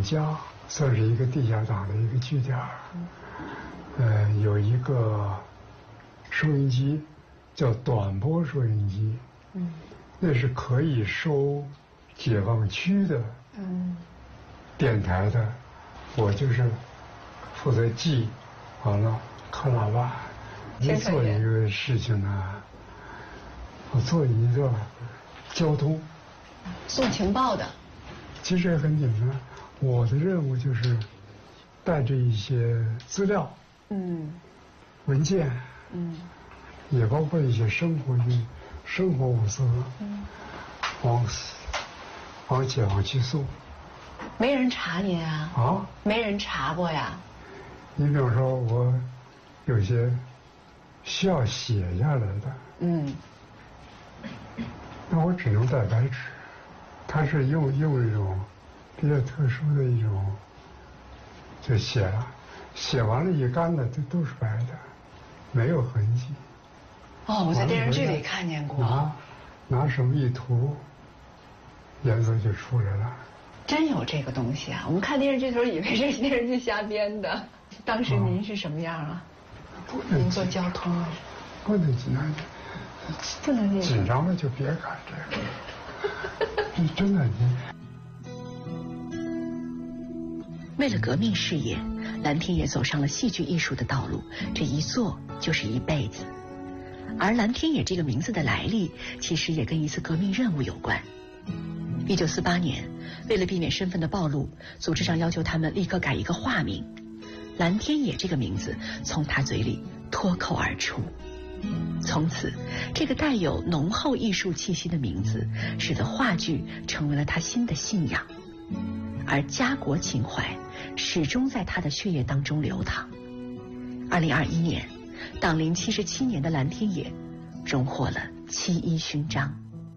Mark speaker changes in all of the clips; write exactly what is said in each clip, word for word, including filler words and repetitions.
Speaker 1: 家算是一个地下党的一个据点，呃，有一个收音机叫短波收音机，嗯，那是可以收解放区的嗯电台的，我就是负责记，完了看喇叭。一做一个事情呢，我做一个交通
Speaker 2: 送情报的，
Speaker 1: 其实也很简单。我的任务就是带着一些资料，嗯，文件，嗯，也包括一些生活的生活物资，嗯，往往解放区送。
Speaker 2: 没人查您啊？啊？没人查过呀？
Speaker 1: 你比方说，我有些需要写下来的，嗯，那我只能带白纸，它是用用一种比较特殊的一种，就写了，写完了一干的，这都是白的，没有痕迹。
Speaker 2: 哦，我在电视剧里看见过。
Speaker 1: 拿拿手一涂，颜色就出来了。
Speaker 2: 真有这个东西啊！我们看电视剧的时候以为这是电视剧瞎编的。当时您是什么样啊？
Speaker 1: 不能
Speaker 2: 您做交通啊？
Speaker 1: 不能紧张，
Speaker 2: 不能紧张。
Speaker 1: 紧张了就别干这个。真的，你。
Speaker 3: 为了革命事业，蓝天野走上了戏剧艺术的道路，这一做就是一辈子。而蓝天野这个名字的来历，其实也跟一次革命任务有关。一九四八年，为了避免身份的暴露，组织上要求他们立刻改一个化名。蓝天野这个名字从他嘴里脱口而出，从此这个带有浓厚艺术气息的名字使得话剧成为了他新的信仰，而家国情怀始终在他的血液当中流淌。二零二一年，党龄七十七年的蓝天野荣获了七一勋章。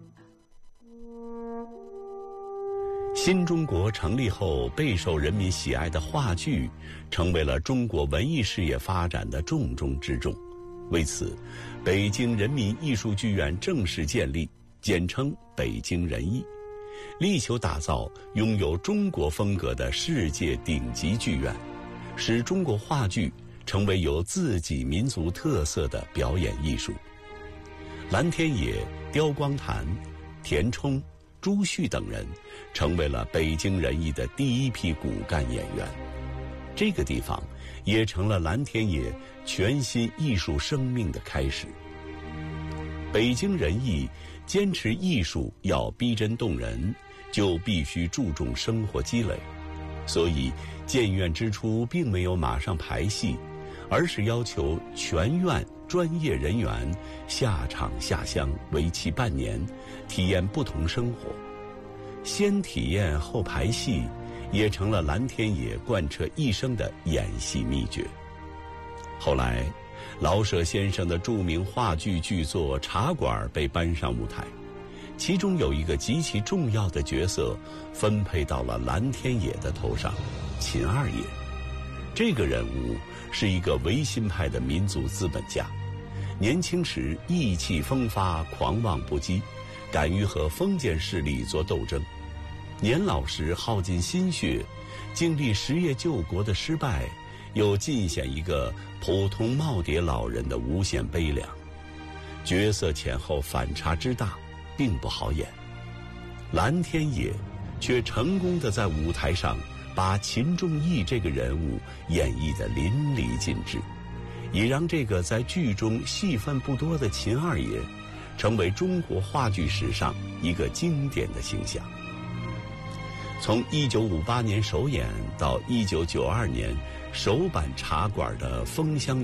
Speaker 4: 新中国成立后备受人民喜爱的话剧，成为了中国文艺事业发展的重中之重。为此，北京人民艺术剧院正式建立，简称北京人艺，力求打造拥有中国风格的世界顶级剧院，使中国话剧成为有自己民族特色的表演艺术。蓝天野、刁光谭、田冲、朱旭等人成为了北京人艺的第一批骨干演员，这个地方也成了蓝天野全新艺术生命的开始。北京人艺坚持艺术要逼真动人，就必须注重生活积累，所以建院之初并没有马上排戏，而是要求全院专业人员下场下乡为期半年，体验不同生活。先体验后排戏，也成了蓝天野贯彻一生的演戏秘诀。后来，老舍先生的著名话剧剧作《茶馆》被搬上舞台，其中有一个极其重要的角色分配到了蓝天野的头上——秦二爷。这个人物是一个维新派的民族资本家，年轻时意气风发，狂妄不羁，敢于和封建势力做斗争。年老时耗尽心血，经历实业救国的失败，又尽显一个普通耄耋老人的无限悲凉。角色前后反差之大，并不好演。蓝天野却成功地在舞台上把秦仲义这个人物演绎得淋漓尽致，也让这个在剧中戏份不多的秦二爷成为中国话剧史上一个经典的形象。从一九五八年首演到一九九二年首版茶馆的封箱